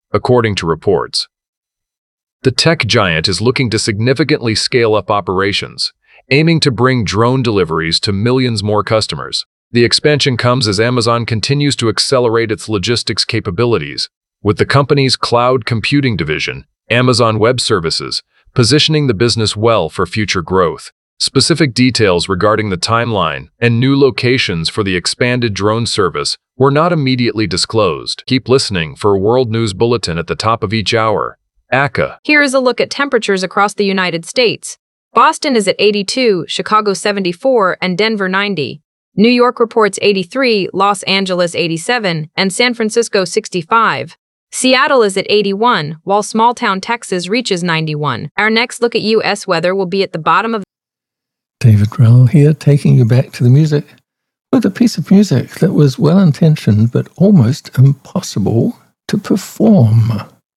according to reports. The tech giant is looking to significantly scale up operations, aiming to bring drone deliveries to millions more customers. The expansion comes as Amazon continues to accelerate its logistics capabilities, with the company's cloud computing division, Amazon Web Services, positioning the business well for future growth. Specific details regarding the timeline and new locations for the expanded drone service were not immediately disclosed. Keep listening for a World News Bulletin at the top of each hour. ACA. Here is a look at temperatures across the United States. Boston is at 82, Chicago 74, and Denver 90. New York reports 83, Los Angeles 87, and San Francisco 65. Seattle is at 81, while small-town Texas reaches 91. Our next look at U.S. weather will be at the bottom of... David Drell here, taking you back to the music with a piece of music that was well-intentioned but almost impossible to perform.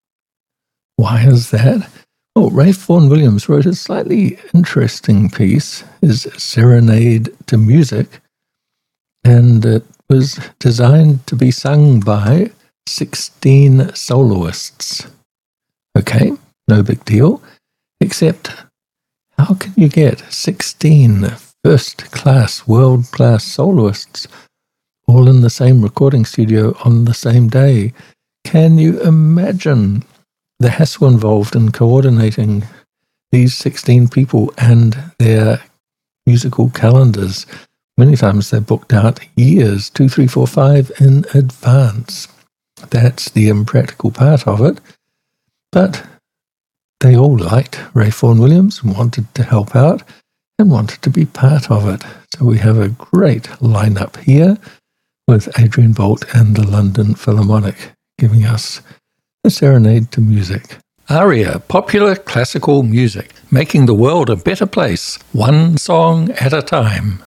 Why is that? Well, Ralph Vaughan Williams wrote a slightly interesting piece, his Serenade to Music, and it was designed to be sung by 16 soloists. Okay, no big deal, except how can you get 16 first-class, world-class soloists all in the same recording studio on the same day? Can you imagine the hassle involved in coordinating these 16 people and their musical calendars? Many times they're booked out years, 2, 3, 4, 5 in advance. That's the impractical part of it. But they all liked Ralph Vaughan Williams and wanted to help out and wanted to be part of it. So we have a great lineup here with Adrian Bolt and the London Philharmonic giving us a Serenade to Music. ARIA, popular classical music, making the world a better place, one song at a time.